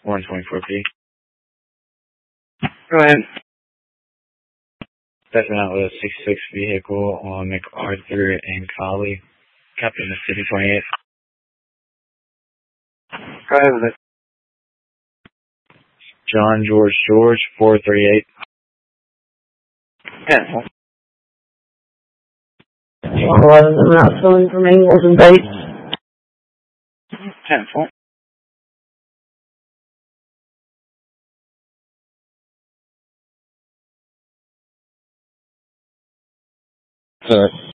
124P. Go ahead. Stepping out with a 6'6" vehicle on MacArthur and Colley. Captain of City 28. Go ahead with it. John George 438. 10-4. I'm not filling from angles and baits. 10-4. Sorry.